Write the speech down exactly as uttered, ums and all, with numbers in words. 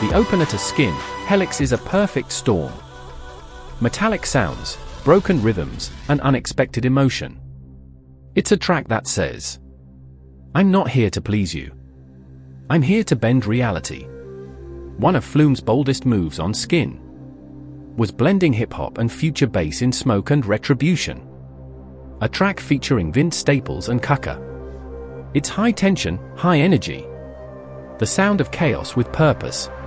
The opener to Skin, Helix is a perfect storm. Metallic sounds, broken rhythms, and unexpected emotion. It's a track that says, I'm not here to please you. I'm here to bend reality. One of Flume's boldest moves on Skin was blending hip-hop and future bass in Smoke and Retribution, a track featuring Vince Staples and Kaka. It's high tension, high energy. The sound of chaos with purpose.